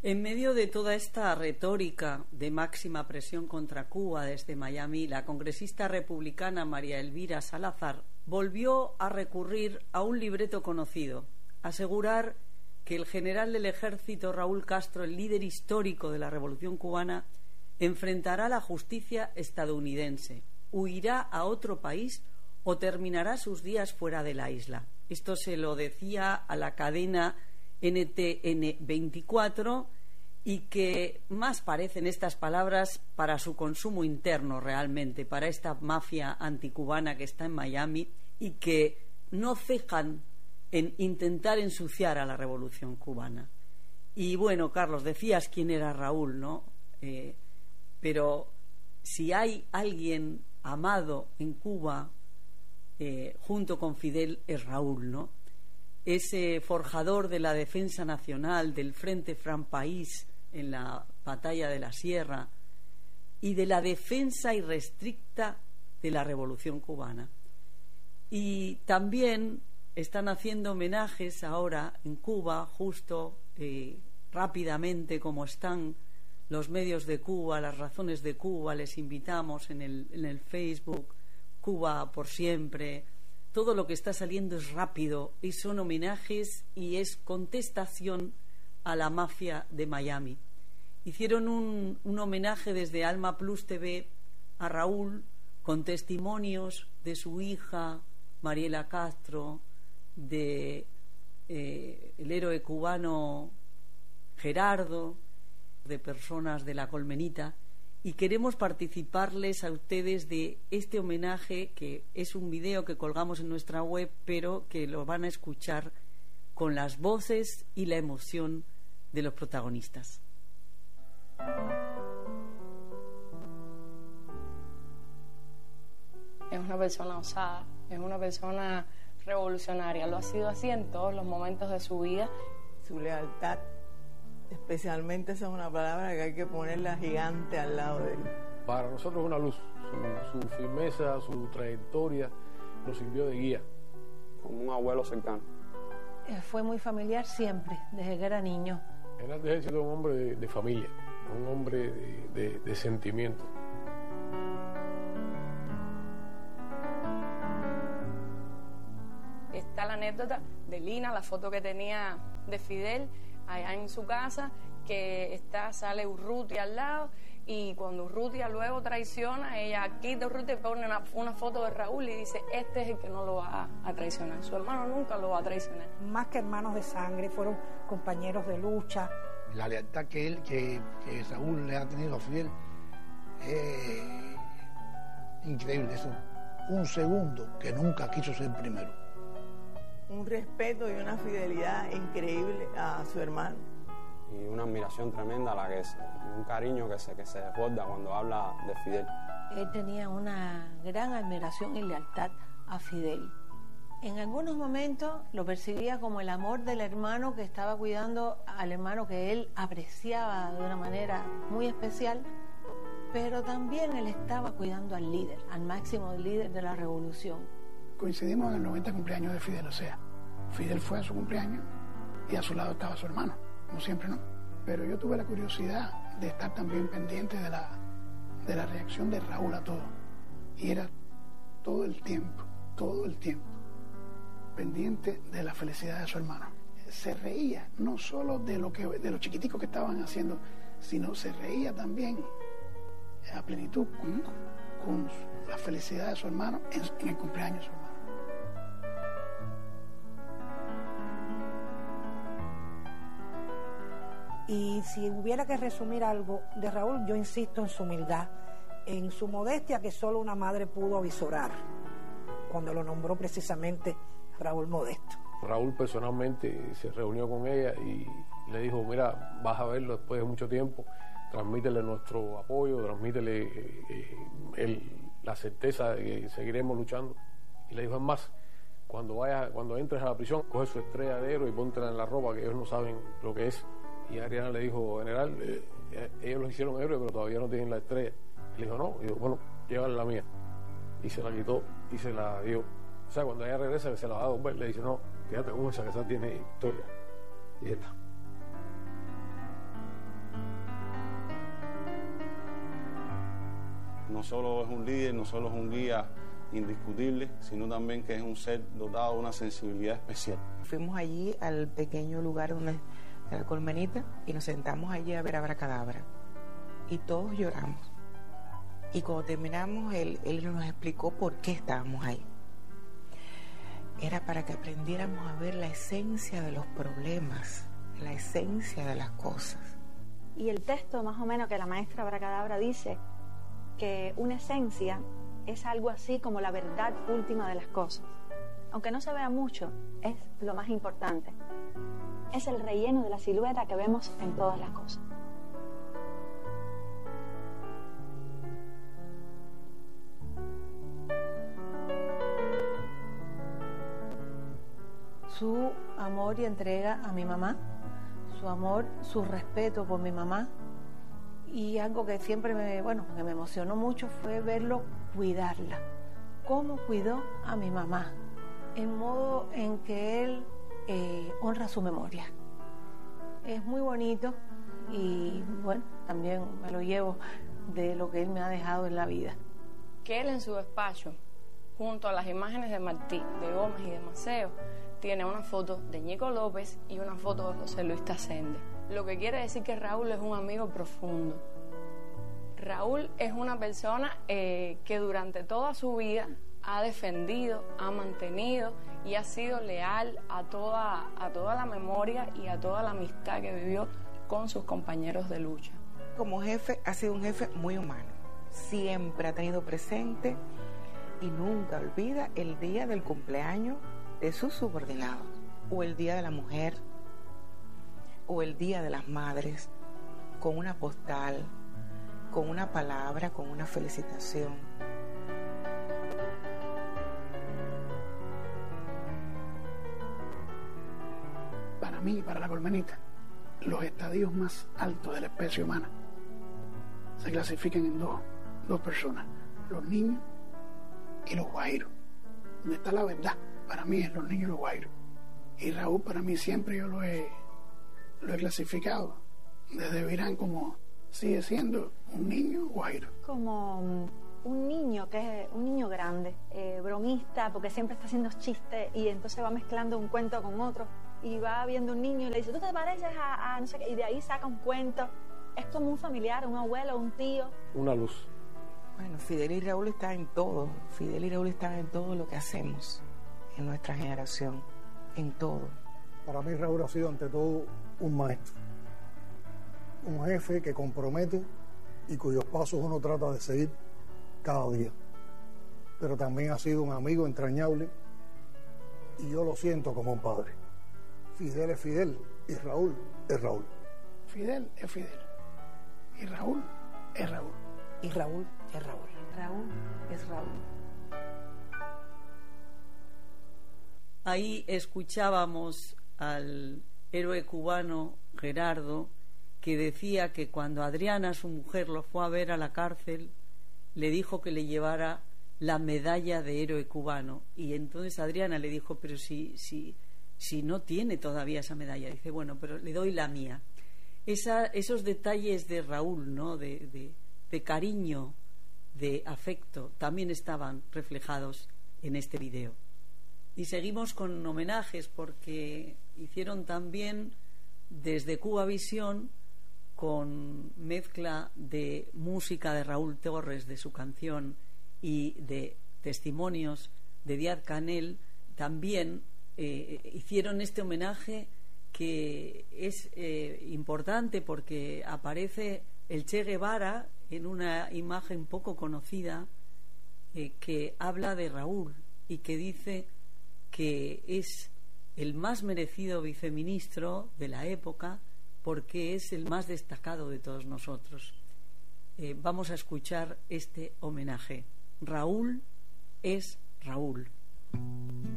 En medio de toda esta retórica de máxima presión contra Cuba desde Miami, la congresista republicana María Elvira Salazar volvió a recurrir a un libreto conocido, asegurar que el general del ejército Raúl Castro, el líder histórico de la Revolución cubana, enfrentará la justicia estadounidense, huirá a otro país o terminará sus días fuera de la isla. Esto se lo decía a la cadena NTN 24 y que más parecen estas palabras para su consumo interno realmente, para esta mafia anticubana que está en Miami y que no cejan en intentar ensuciar a la revolución cubana. Y bueno, Carlos, decías quién era Raúl, ¿no? Pero si hay alguien amado en Cuba junto con Fidel, es Raúl, ¿no? Ese forjador de la defensa nacional, del Frente Fran País en la batalla de la Sierra y de la defensa irrestricta de la revolución cubana. Y también están haciendo homenajes ahora en Cuba, justo rápidamente, como están los medios de Cuba, las razones de Cuba, les invitamos en el Facebook, Cuba por siempre. Todo lo que está saliendo es rápido y son homenajes y es contestación a la mafia de Miami. Hicieron un homenaje desde Alma Plus TV a Raúl con testimonios de su hija Mariela Castro, de el héroe cubano Gerardo, de personas de La Colmenita, y queremos participarles a ustedes de este homenaje, que es un video que colgamos en nuestra web, pero que lo van a escuchar con las voces y la emoción de los protagonistas. Es una persona osada, es una persona revolucionaria, lo ha sido así en todos los momentos de su vida. Su lealtad, especialmente, esa es una palabra que hay que ponerla gigante al lado de él. Para nosotros es una luz, su firmeza, su trayectoria nos sirvió de guía. Como un abuelo cercano. Fue muy familiar siempre, desde que era niño. General del Ejército es un hombre de familia, un hombre de sentimiento. Está la anécdota de Lina, la foto que tenía de Fidel allá en su casa, que sale Urrutia al lado, y cuando Urrutia luego traiciona, ella quita Urrutia y pone una foto de Raúl y dice: este es el que no lo va a traicionar, su hermano nunca lo va a traicionar. Más que hermanos de sangre, fueron compañeros de lucha. La lealtad que Raúl le ha tenido a Fidel es increíble. Eso, un segundo que nunca quiso ser primero. Un respeto y una fidelidad increíble a su hermano. Y una admiración tremenda, un cariño que se desborda cuando habla de Fidel. Él tenía una gran admiración y lealtad a Fidel. En algunos momentos lo percibía como el amor del hermano que estaba cuidando al hermano que él apreciaba de una manera muy especial, pero también él estaba cuidando al líder, al máximo líder de la revolución. Coincidimos en el 90 cumpleaños de Fidel, o sea, Fidel fue a su cumpleaños y a su lado estaba su hermano, como siempre, ¿no? Pero yo tuve la curiosidad de estar también pendiente de la reacción de Raúl a todo. Y era todo el tiempo, pendiente de la felicidad de su hermano. Se reía no solo de los chiquiticos que estaban haciendo, sino se reía también a plenitud con la felicidad de su hermano en el cumpleaños de su hermano. Y si hubiera que resumir algo de Raúl, yo insisto en su humildad, en su modestia que solo una madre pudo avisorar cuando lo nombró precisamente Raúl Modesto. Raúl personalmente se reunió con ella y le dijo: mira, vas a verlo después de mucho tiempo, transmítele nuestro apoyo, transmítele la certeza de que seguiremos luchando. Y le dijo: es más, cuando entres a la prisión, coge su estrella de héroe y póntela en la ropa, que ellos no saben lo que es. Y Ariana le dijo: general, ellos los hicieron héroes, pero todavía no tienen la estrella. Y le dijo: no. Y dijo: bueno, llévale la mía. Y se la quitó y se la dio. O sea, cuando ella regresa, que se la va a devolver, le dice: no, quédate con esa, que esa tiene historia. Y esta. no solo es un líder, no solo es un guía indiscutible, sino también que es un ser dotado de una sensibilidad especial. Fuimos allí al pequeño lugar donde la colmenita y nos sentamos allí a ver Abracadabra y todos lloramos. Y cuando terminamos, él nos explicó por qué estábamos ahí. Era para que aprendiéramos a ver la esencia de los problemas, la esencia de las cosas. Y el texto más o menos que la maestra Abracadabra dice que una esencia es algo así como la verdad última de las cosas. Aunque no se vea mucho, es lo más importante. Es el relleno de la silueta que vemos en todas las cosas. Su amor y entrega a mi mamá, su amor, su respeto por mi mamá, y algo que siempre me emocionó mucho fue verlo cuidarla. Cómo cuidó a mi mamá, el modo en que él honra su memoria. Es muy bonito y bueno, también me lo llevo de lo que él me ha dejado en la vida. Que él en su despacho, junto a las imágenes de Martí, de Gómez y de Maceo, tiene una foto de Ñico López y una foto de José Luis Tasende. Lo que quiere decir que Raúl es un amigo profundo. Raúl es una persona que durante toda su vida ha defendido, ha mantenido y ha sido leal a toda la memoria y a toda la amistad que vivió con sus compañeros de lucha. Como jefe, ha sido un jefe muy humano. Siempre ha tenido presente y nunca olvida el día del cumpleaños de sus subordinados, o el día de la mujer, o el día de las madres, con una postal, con una palabra, con una felicitación. Para mí y para la colmenita, los estadios más altos de la especie humana se clasifican en dos personas, los niños y los guajiros. Donde está la verdad, para mí es los niños y los guajiros. Y Raúl, para mí siempre yo lo he clasificado desde Virán como sigue siendo un niño guairo. Como un niño que es un niño grande, bromista, porque siempre está haciendo chistes y entonces va mezclando un cuento con otro y va viendo un niño y le dice, ¿tú te pareces a no sé qué? Y de ahí saca un cuento. Es como un familiar, un abuelo, un tío. Una luz. Bueno, Fidel y Raúl están en todo. Fidel y Raúl están en todo lo que hacemos en nuestra generación, en todo. Para mí Raúl ha sido ante todo un maestro, un jefe que compromete y cuyos pasos uno trata de seguir cada día. Pero también ha sido un amigo entrañable y yo lo siento como un padre. Fidel es Fidel y Raúl es Raúl. Fidel es Fidel y Raúl es Raúl. Y Raúl es Raúl. Raúl es Raúl. Ahí escuchábamos al héroe cubano Gerardo, que decía que cuando Adriana, su mujer, lo fue a ver a la cárcel, le dijo que le llevara la medalla de héroe cubano. Y entonces Adriana le dijo, pero si no tiene todavía esa medalla. Dice, bueno, pero le doy la mía. Esos detalles de Raúl, ¿no? de cariño, de afecto, también estaban reflejados en este video. Y seguimos con homenajes, porque hicieron también desde Cuba Visión, con mezcla de música de Raúl Torres, de su canción, y de testimonios de Díaz-Canel, también hicieron este homenaje que es importante porque aparece el Che Guevara en una imagen poco conocida que habla de Raúl y que dice que es el más merecido viceministro de la época porque es el más destacado de todos nosotros. Vamos a escuchar este homenaje. Raúl es Raúl.